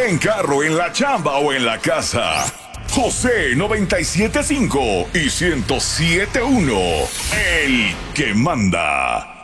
en carro, en la chamba o en la casa. José 97.5 y 107.1. El que manda.